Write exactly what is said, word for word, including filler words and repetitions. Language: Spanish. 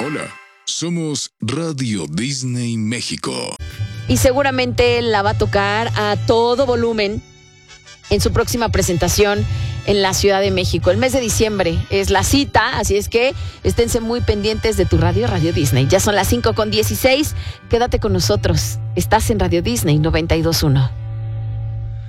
Hola, somos Radio Disney México. Y seguramente la va a tocar a todo volumen en su próxima presentación en la Ciudad de México. El mes de diciembre es la cita, así es que esténse muy pendientes de tu radio, Radio Disney. Ya son las cinco con dieciséis, quédate con nosotros. Estás en Radio Disney noventa y dos punto uno.